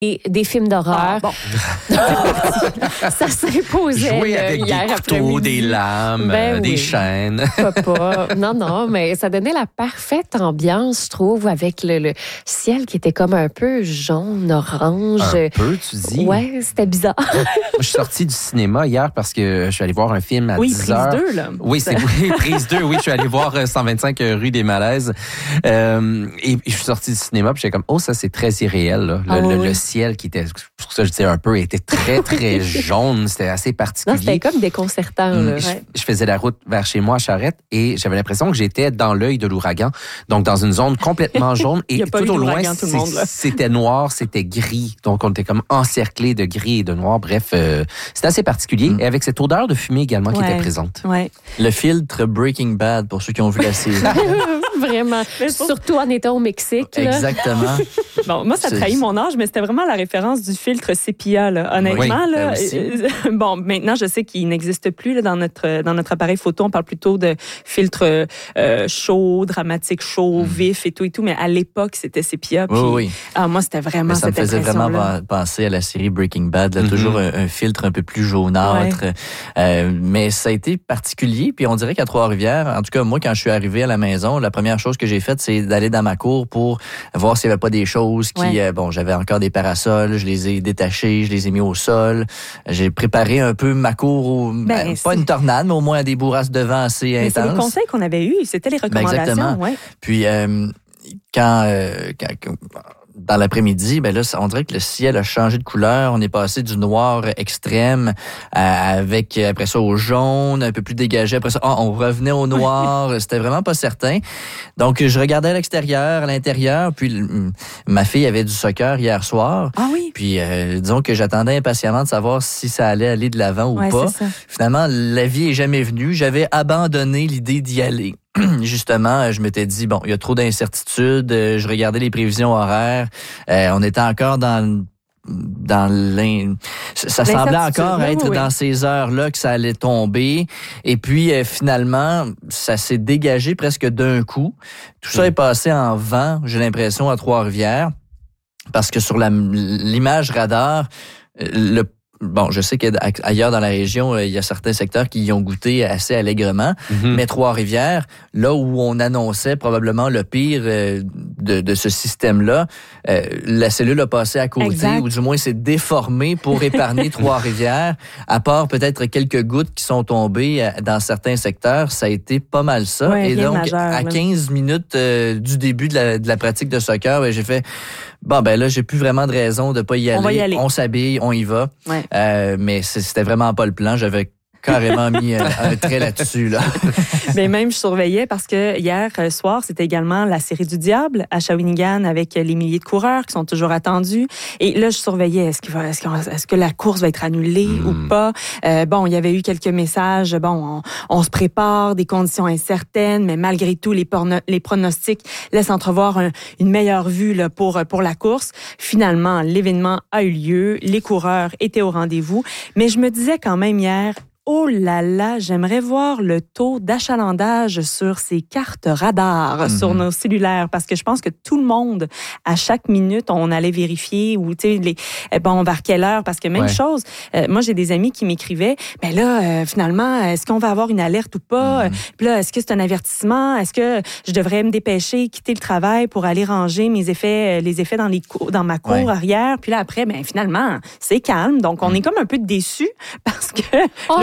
des films d'horreur. Bon. Ça s'imposait. Jouer avec hier des couteaux, après-midi. des lames, des chaînes. Pas. Non, mais ça donnait la parfaite ambiance, je trouve, avec le ciel qui était comme un peu jaune, orange. Un peu, tu dis? Ouais, c'était bizarre. Je suis sorti du cinéma hier parce que je suis allé voir un film à 10 prise heures. 2, là. Oui, prise 2. Oui, je suis allé voir 125 rue des Malaises. Et je suis sorti du cinéma puis j'étais comme, ça c'est très irréel. Là. Le ciel qui était, pour ça je disais un peu, était très, très jaune. C'était assez particulier. Non, c'était comme déconcertant. Là. Je faisais la route vers chez moi à Charette et j'avais l'impression que j'étais dans l'œil de l'ouragan. Donc, dans une zone complètement jaune. Et tout au loin, c'était noir, c'était gris. Donc, on était comme encerclé de gris et de noir. Bref, c'était assez particulier. Et avec cette odeur de fumée également qui était présente. Ouais. Le filtre Breaking Bad, pour ceux qui ont vu la série. Vraiment. Surtout en étant au Mexique. Là. Exactement. Bon, moi, ça trahit mon âge, mais c'était vraiment la référence du filtre sépia. Là. Honnêtement, là, bon, maintenant, je sais qu'il n'existe plus là, dans notre appareil photo. On parle plutôt de filtre chaud, dramatique chaud, vif et tout. Mais à l'époque, c'était sépia. Puis, moi, c'était vraiment cette impression-là. Ça me faisait vraiment penser à la série Breaking Bad. Là, toujours un filtre un peu plus jaunâtre. Mais ça a été particulier. Puis on dirait qu'à Trois-Rivières, en tout cas, moi, quand je suis arrivé à la maison, la première chose que j'ai faite, c'est d'aller dans ma cour pour voir s'il n'y avait pas des choses qui... j'avais encore des parasols, je les ai détachés, je les ai mis au sol. J'ai préparé un peu ma cour, pas une tornade, mais au moins des bourrasques de vent assez intenses. C'est les conseils qu'on avait eus, c'était les recommandations. Exactement. Puis quand dans l'après-midi, là, on dirait que le ciel a changé de couleur. On est passé du noir extrême avec, après ça, au jaune, un peu plus dégagé. Après ça, on revenait au noir. C'était vraiment pas certain. Donc, je regardais à l'extérieur, à l'intérieur. Puis, ma fille avait du soccer hier soir. Ah oui? Puis, disons que j'attendais impatiemment de savoir si ça allait aller de l'avant ou pas. Finalement, la vie est jamais venue. J'avais abandonné l'idée d'y aller. Justement, je m'étais dit, il y a trop d'incertitudes. Je regardais les prévisions horaires. On était encore dans ça semblait encore être dans ces heures-là que ça allait tomber. Et puis, finalement, ça s'est dégagé presque d'un coup. Tout ça est passé en vent, j'ai l'impression, à Trois-Rivières. Parce que sur l'image radar, je sais qu'ailleurs dans la région, il y a certains secteurs qui y ont goûté assez allègrement, mais Trois-Rivières, là où on annonçait probablement le pire de ce système-là, la cellule a passé à côté, ou du moins s'est déformée pour épargner Trois-Rivières. À part peut-être quelques gouttes qui sont tombées dans certains secteurs, ça a été pas mal ça. Ouais, et donc, majeur, à 15 minutes du début de la pratique de soccer, j'ai fait... là, j'ai plus vraiment de raison de pas y aller. On va y aller. On s'habille, on y va. Ouais. Mais c'était vraiment pas le plan. J'avais carrément mis un trait là-dessus. Là. Mais même, je surveillais parce que hier soir, c'était également la série du Diable à Shawinigan avec les milliers de coureurs qui sont toujours attendus. Et là, je surveillais, est-ce que la course va être annulée ou pas? Il y avait eu quelques messages. On se prépare, des conditions incertaines, mais malgré tout, les pronostics laissent entrevoir une meilleure vue là, pour la course. Finalement, l'événement a eu lieu. Les coureurs étaient au rendez-vous. Mais je me disais quand même hier, oh là là, j'aimerais voir le taux d'achalandage sur ces cartes radars, sur nos cellulaires, parce que je pense que tout le monde, à chaque minute, on allait vérifier ou vers quelle heure, parce que même chose, moi j'ai des amis qui m'écrivaient, finalement, est-ce qu'on va avoir une alerte ou pas? Puis là, est-ce que c'est un avertissement? Est-ce que je devrais me dépêcher, quitter le travail pour aller ranger les effets dans ma cour arrière? Puis là, après, finalement, c'est calme. Donc, on est comme un peu déçus parce que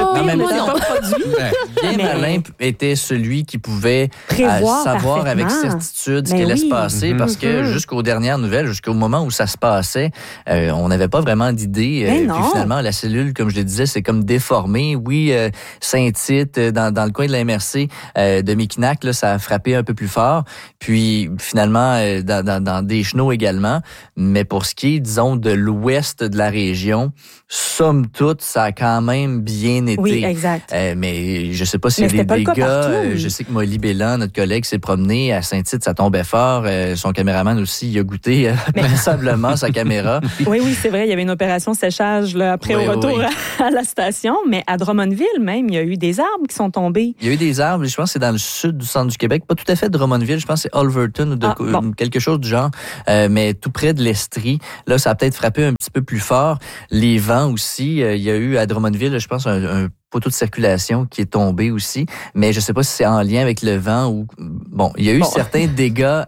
Bien malin était celui qui pouvait savoir avec certitude ce qui allait se passer, parce que jusqu'aux dernières nouvelles, jusqu'au moment où ça se passait, on n'avait pas vraiment d'idée. Puis finalement, la cellule, comme je le disais, c'est comme déformée. Oui, Saint-Tite, dans le coin de la MRC de Mekinac, là, ça a frappé un peu plus fort. Puis finalement, dans Deschenaux également. Mais pour ce qui est, disons, de l'ouest de la région, somme toute, ça a quand même bien été. été. Oui, exact. Mais je sais pas s'il y a des dégâts. Je sais que Molly Bélan, notre collègue, s'est promené à Saint-Tite, ça tombait fort. Son caméraman aussi, il a goûté passablement sa caméra. Oui, c'est vrai, il y avait une opération séchage là, après au retour à la station, mais à Drummondville même, il y a eu des arbres qui sont tombés. Il y a eu des arbres, je pense que c'est dans le sud du centre du Québec, pas tout à fait Drummondville, je pense que c'est Alverton ou quelque chose du genre, mais tout près de l'Estrie. Là, ça a peut-être frappé un petit peu plus fort. Les vents aussi, il y a eu à Drummondville, je pense, un poteau de circulation qui est tombé aussi, mais je sais pas si c'est en lien avec le vent ou... Bon, il y a eu certains dégâts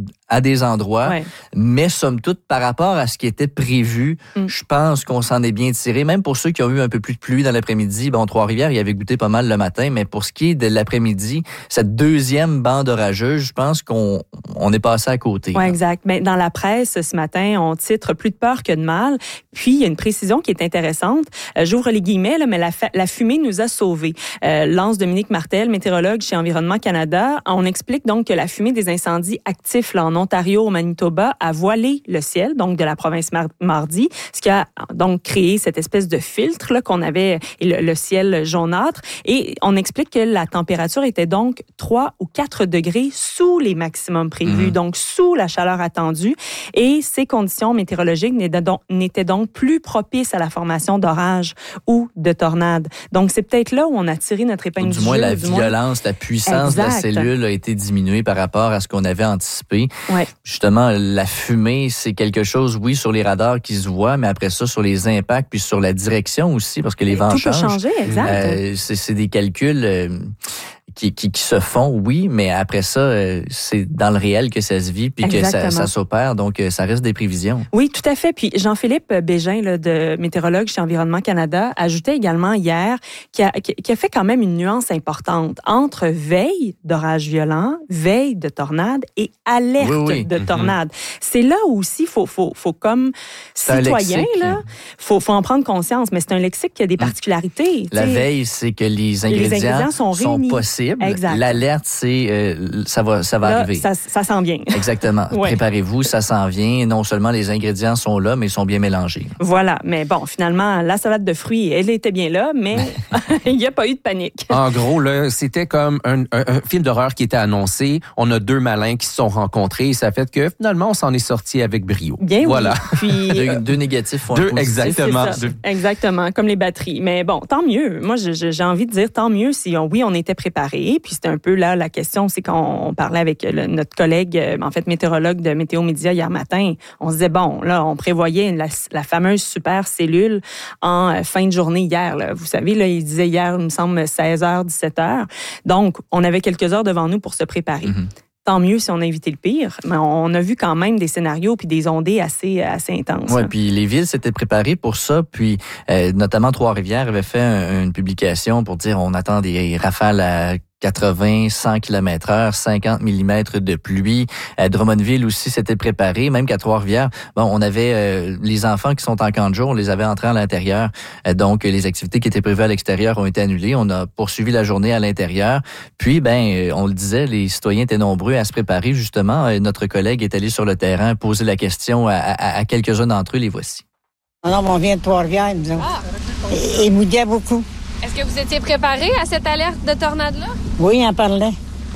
à des endroits, mais somme toute, par rapport à ce qui était prévu, je pense qu'on s'en est bien tiré. Même pour ceux qui ont eu un peu plus de pluie dans l'après-midi, Trois-Rivières, il avait goûté pas mal le matin, mais pour ce qui est de l'après-midi, cette deuxième bande orageuse, je pense qu'on est passé à côté. Oui, exact. Mais dans la presse, ce matin, on titre « Plus de peur que de mal ». Puis, il y a une précision qui est intéressante. J'ouvre les guillemets, là, mais la fumée nous a sauvés. Lance Dominique Martel, météorologue chez Environnement Canada, on explique donc que la fumée des incendies actifs là, en Ontario, au Manitoba, a voilé le ciel, donc de la province Mardi, ce qui a donc créé cette espèce de filtre là, qu'on avait, et le ciel jaunâtre. Et on explique que la température était donc 3 ou 4 degrés sous les maximums prévus, donc sous la chaleur attendue. Et ces conditions météorologiques n'étaient donc plus propices à la formation d'orages ou de tornades. Donc, c'est peut-être là où on a tiré notre épingle du jeu. Du moins, la violence, la puissance de la cellule a été diminuée par rapport à ce qu'on avait anticipé. Ouais. Justement, la fumée, c'est quelque chose, oui, sur les radars qui se voit, mais après ça, sur les impacts, puis sur la direction aussi, parce que les vents changent. Tout peut changer, exact. C'est des calculs qui se font, oui, mais après ça, c'est dans le réel que ça se vit, puis que ça s'opère, donc ça reste des prévisions. Oui, tout à fait. Puis Jean-Philippe Bégin, là, de météorologue chez Environnement Canada, ajoutait également hier qu'il a fait quand même une nuance importante entre veille d'orage violent, veille de tornade et alerte de tornade. C'est là où aussi il faut comme citoyen, là, faut en prendre conscience, mais c'est un lexique qui a des particularités. La veille, c'est que les ingrédients sont possibles. Exact. L'alerte, c'est ça va là, arriver. Ça s'en vient. Exactement. Préparez-vous, ça s'en vient. Non seulement les ingrédients sont là, mais ils sont bien mélangés. Voilà. Mais bon, finalement, la salade de fruits, elle était bien là, mais il n'y a pas eu de panique. En gros, là, c'était comme un film d'horreur qui était annoncé. On a deux malins qui se sont rencontrés. Ça fait que finalement, on s'en est sorti avec brio. Bien voilà. Oui. Puis deux négatifs font un positif. Exactement. Exactement, comme les batteries. Mais bon, tant mieux. Moi, j'ai envie de dire tant mieux si on était préparés. Puis c'était un peu là la question, c'est qu'on parlait avec notre collègue, en fait météorologue de Météo Média hier matin. On se disait, bon, là, on prévoyait la fameuse super cellule en fin de journée hier. Là. Vous savez, là, il disait hier, il me semble, 16h, 17h. Donc, on avait quelques heures devant nous pour se préparer. Tant mieux si on a évité le pire, mais on a vu quand même des scénarios puis des ondées assez intenses. Oui, puis les villes s'étaient préparées pour ça, puis notamment Trois-Rivières avait fait une publication pour dire on attend des rafales à 80, 100 km/h, 50 mm de pluie. Drummondville aussi s'était préparé, même qu'à Trois-Rivières, on avait les enfants qui sont en camp de jour, on les avait entrés à l'intérieur. Donc, les activités qui étaient prévues à l'extérieur ont été annulées. On a poursuivi la journée à l'intérieur. Puis, on le disait, les citoyens étaient nombreux à se préparer. Justement, notre collègue est allé sur le terrain poser la question à quelques-uns d'entre eux. Les voici. Non, on vient de Trois-Rivières, nous autres. Et mouillait beaucoup. Est-ce que vous étiez préparé à cette alerte de tornade-là? Oui, on parlait.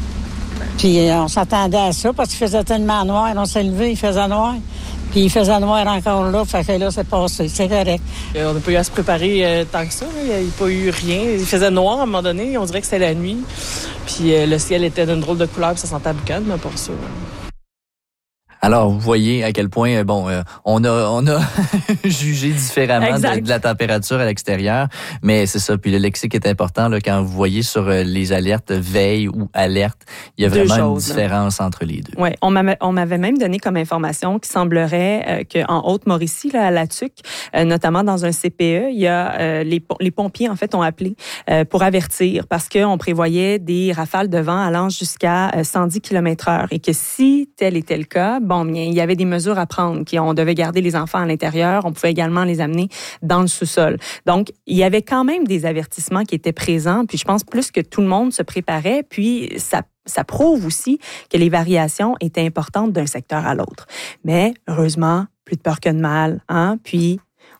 Puis on s'attendait à ça parce qu'il faisait tellement noir. On s'est levé, il faisait noir. Puis il faisait noir encore là, fait que là, c'est passé. C'est correct. On n'a pas eu à se préparer tant que ça. Il n'y a pas eu rien. Il faisait noir à un moment donné. On dirait que c'était la nuit. Puis le ciel était d'une drôle de couleur, puis ça sentait la boucane, mais pour ça... Alors, vous voyez à quel point, on a jugé différemment de la température à l'extérieur, mais c'est ça. Puis le lexique est important là, quand vous voyez sur les alertes veille ou alerte, il y a vraiment une différence entre les deux. Oui, on m'avait même donné comme information qu'il semblerait qu'en Haute-Mauricie, là, à La Tuque, notamment dans un CPE, il y a les pompiers en fait ont appelé pour avertir parce qu'on prévoyait des rafales de vent allant jusqu'à 110 km/h et que si tel était le cas, il y avait des mesures à prendre. On devait garder les enfants à l'intérieur. On pouvait également les amener dans le sous-sol. Donc, il y avait quand même des avertissements qui étaient présents. Puis, je pense plus que tout le monde se préparait. Puis, ça prouve aussi que les variations étaient importantes d'un secteur à l'autre. Mais, heureusement, plus de peur que de mal. Hein? Puis,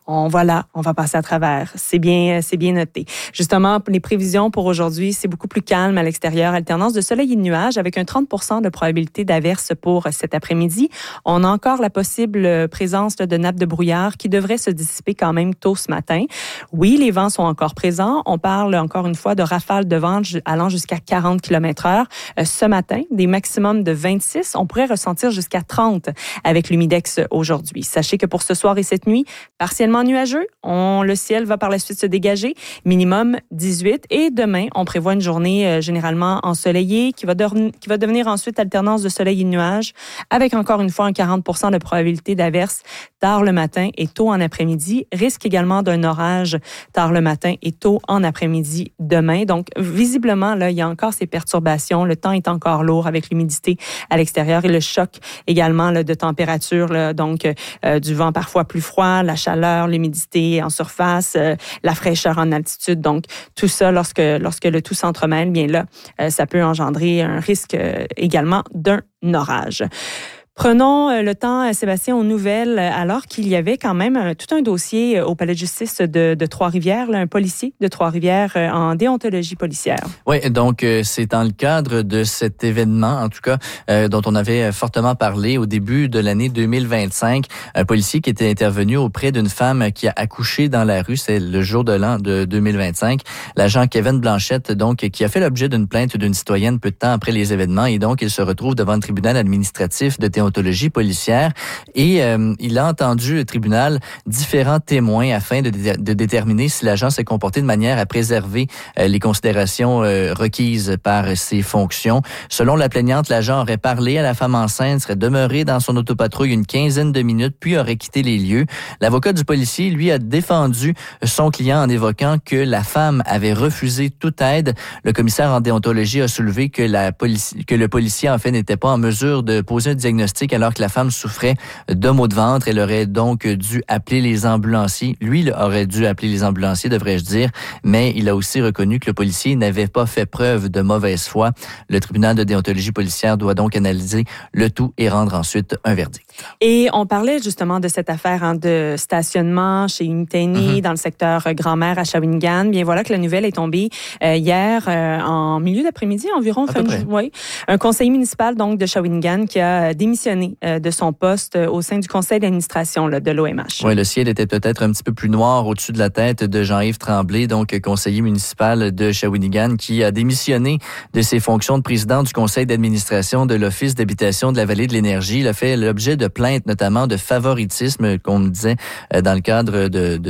on va passer à travers. C'est bien noté. Justement, les prévisions pour aujourd'hui, c'est beaucoup plus calme à l'extérieur. Alternance de soleil et de nuages avec un 30% de probabilité d'averse pour cet après-midi. On a encore la possible présence de nappes de brouillard qui devraient se dissiper quand même tôt ce matin. Oui, les vents sont encore présents. On parle encore une fois de rafales de vent allant jusqu'à 40 km/h. Ce matin, des maximums de 26. On pourrait ressentir jusqu'à 30 avec l'humidex aujourd'hui. Sachez que pour ce soir et cette nuit, partiellement nuageux. Le ciel va par la suite se dégager. Minimum 18. Et demain, on prévoit une journée généralement ensoleillée qui va devenir ensuite alternance de soleil et de nuages avec encore une fois un 40% de probabilité d'averse tard le matin et tôt en après-midi. Risque également d'un orage tard le matin et tôt en après-midi demain. Donc, visiblement, là, il y a encore ces perturbations. Le temps est encore lourd avec l'humidité à l'extérieur et le choc également là, de température. Là, donc, du vent parfois plus froid, la chaleur, l'humidité en surface, la fraîcheur en altitude. Donc, tout ça, lorsque le tout s'entremêle, bien là, ça peut engendrer un risque également d'un orage. Prenons le temps, Sébastien, aux nouvelles, alors qu'il y avait quand même tout un dossier au palais de justice de Trois-Rivières, là, un policier de Trois-Rivières en déontologie policière. Oui, donc c'est dans le cadre de cet événement, en tout cas, dont on avait fortement parlé au début de l'année 2025. Un policier qui était intervenu auprès d'une femme qui a accouché dans la rue, c'est le jour de l'an de 2025. L'agent Kevin Blanchette, donc, qui a fait l'objet d'une plainte d'une citoyenne peu de temps après les événements, et donc il se retrouve devant le tribunal administratif de déontologie policière et il a entendu le tribunal différents témoins afin de déterminer si l'agent s'est comporté de manière à préserver les considérations requises par ses fonctions. Selon la plaignante, l'agent aurait parlé à la femme enceinte, serait demeuré dans son autopatrouille une quinzaine de minutes, puis aurait quitté les lieux. L'avocat du policier, lui, a défendu son client en évoquant que la femme avait refusé toute aide. Le commissaire en déontologie a soulevé que le policier, en fait, n'était pas en mesure de poser un diagnostic alors que la femme souffrait de maux de ventre. Elle aurait donc dû appeler les ambulanciers. Lui, il aurait dû appeler les ambulanciers, devrais-je dire, mais il a aussi reconnu que le policier n'avait pas fait preuve de mauvaise foi. Le tribunal de déontologie policière doit donc analyser le tout et rendre ensuite un verdict. Et on parlait justement de cette affaire de stationnement chez Unitaini dans le secteur Grand-Mère à Shawinigan. Bien voilà que la nouvelle est tombée hier en milieu d'après-midi environ. Un conseiller municipal donc de Shawinigan qui a démissionné de son poste au sein du conseil d'administration là, de l'OMH. Oui, le ciel était peut-être un petit peu plus noir au-dessus de la tête de Jean-Yves Tremblay, donc conseiller municipal de Shawinigan, qui a démissionné de ses fonctions de président du conseil d'administration de l'Office d'habitation de la Vallée de l'Énergie. Il a fait l'objet de plaintes, notamment de favoritisme, qu'on me disait, dans le cadre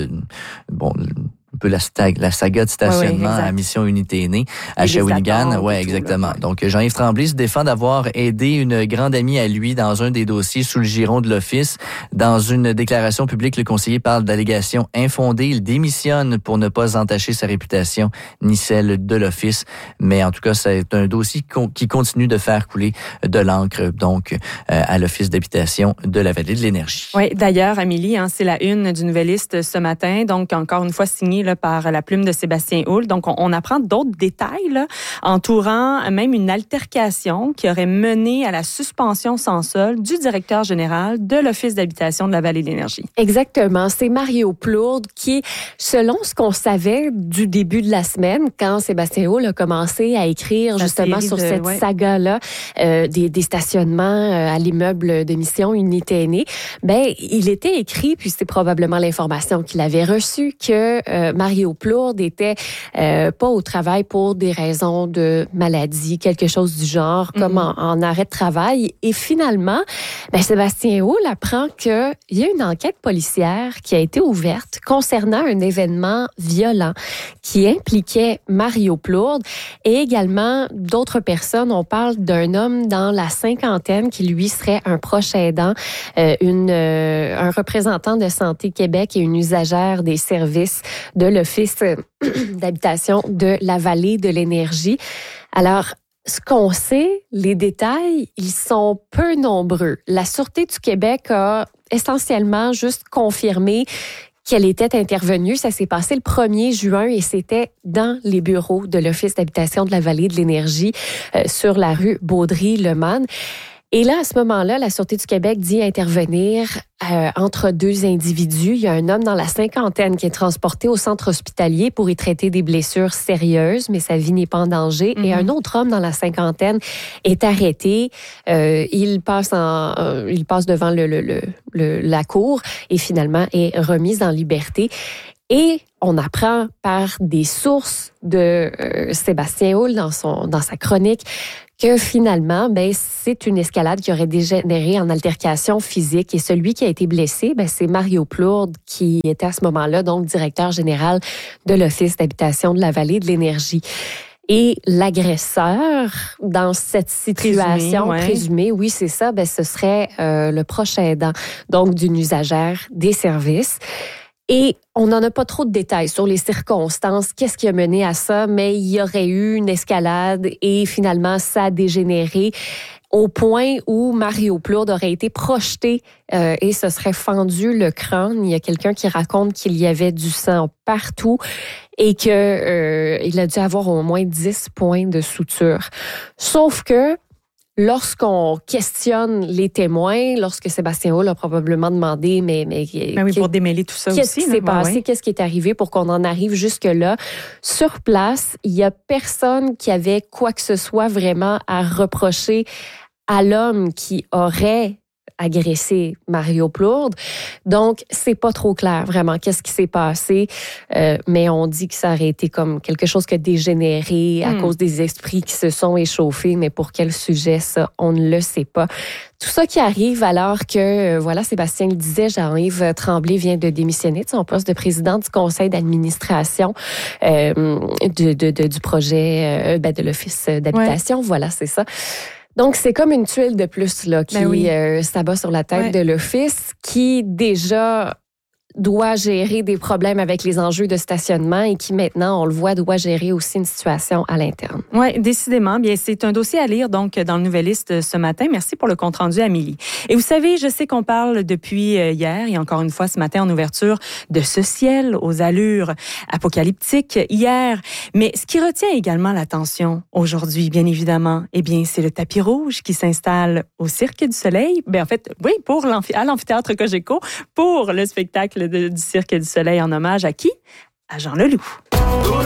un peu la saga de stationnement à Mission Unité Aînée à Shawinigan. Oui, exactement. Là. Donc, Jean-Yves Tremblay se défend d'avoir aidé une grande amie à lui dans un des dossiers sous le giron de l'Office. Dans une déclaration publique, le conseiller parle d'allégations infondées. Il démissionne pour ne pas entacher sa réputation ni celle de l'Office. Mais en tout cas, c'est un dossier qui continue de faire couler de l'encre, donc, à l'Office d'habitation de la Vallée de l'Énergie. Oui, d'ailleurs, Amélie, c'est la une du Nouvelliste ce matin. Donc, encore une fois, signée là, par la plume de Sébastien Houle. Donc, on apprend d'autres détails là, entourant même une altercation qui aurait mené à la suspension sans solde du directeur général de l'Office d'habitation de la Vallée de l'Énergie. Exactement. C'est Mario Plourde qui, selon ce qu'on savait du début de la semaine, quand Sébastien Houle a commencé à écrire justement sur cette saga-là des stationnements à l'immeuble de Mission Unité Aînée, il était écrit, puis c'est probablement l'information qu'il avait reçue, que Mario Plourde était pas au travail pour des raisons de maladie, quelque chose du genre, comme en arrêt de travail. Et finalement, Sébastien Houle apprend qu'il y a une enquête policière qui a été ouverte concernant un événement violent qui impliquait Mario Plourde et également d'autres personnes. On parle d'un homme dans la cinquantaine qui, lui, serait un proche aidant, un représentant de Santé Québec et une usagère des services de l'Office d'habitation de la Vallée de l'Énergie. Alors, ce qu'on sait, les détails, ils sont peu nombreux. La Sûreté du Québec a essentiellement juste confirmé qu'elle était intervenue. Ça s'est passé le 1er juin et c'était dans les bureaux de l'Office d'habitation de la Vallée de l'Énergie sur la rue Baudry-Leman. Et là, à ce moment-là, la Sûreté du Québec dit intervenir entre deux individus. Il y a un homme dans la cinquantaine qui est transporté au centre hospitalier pour y traiter des blessures sérieuses, mais sa vie n'est pas en danger. Et un autre homme dans la cinquantaine est arrêté. Il passe devant la cour et finalement est remis en liberté. Et on apprend par des sources de Sébastien Houle dans sa chronique que finalement, c'est une escalade qui aurait dégénéré en altercation physique. Et celui qui a été blessé, c'est Mario Plourde, qui était à ce moment-là donc directeur général de l'Office d'habitation de la Vallée de l'Énergie. Et l'agresseur, dans cette situation présumée, oui, c'est ça, ce serait le proche aidant, donc d'une usagère des services. Et on n'en a pas trop de détails sur les circonstances, qu'est-ce qui a mené à ça, mais il y aurait eu une escalade et finalement, ça a dégénéré au point où Mario Plourde aurait été projeté et se serait fendu le crâne. Il y a quelqu'un qui raconte qu'il y avait du sang partout et qu'il a dû avoir au moins 10 points de suture. Sauf que lorsqu'on questionne les témoins, lorsque Sébastien Houle a probablement demandé, mais oui, pour démêler tout ça aussi. Qu'est-ce qui s'est passé? Oui. Qu'est-ce qui est arrivé pour qu'on en arrive jusque-là? Sur place, il y a personne qui avait quoi que ce soit vraiment à reprocher à l'homme qui aurait agressé Mario Plourde. Donc, c'est pas trop clair, vraiment, qu'est-ce qui s'est passé. Mais on dit que ça aurait été comme quelque chose qui a dégénéré à cause des esprits qui se sont échauffés. Mais pour quel sujet, ça, on ne le sait pas. Tout ça qui arrive alors que, Sébastien le disait, Jean-Yves Tremblay vient de démissionner de son poste de président du conseil d'administration du projet de l'Office d'habitation. Ouais. Voilà, c'est ça. Donc, c'est comme une tuile de plus là, qui s'abat sur la tête de l'Office, qui déjà doit gérer des problèmes avec les enjeux de stationnement et qui maintenant, on le voit, doit gérer aussi une situation à l'interne. Oui, décidément. Bien, c'est un dossier à lire donc dans le Nouvelliste ce matin. Merci pour le compte-rendu, Amélie. Et vous savez, je sais qu'on parle depuis hier et encore une fois ce matin en ouverture de ce ciel aux allures apocalyptiques hier. Mais ce qui retient également l'attention aujourd'hui, bien évidemment, c'est le tapis rouge qui s'installe au Cirque du Soleil. En fait, oui, à l'amphithéâtre Cogeco pour le spectacle du Cirque du Soleil en hommage à qui? À Jean Leloup.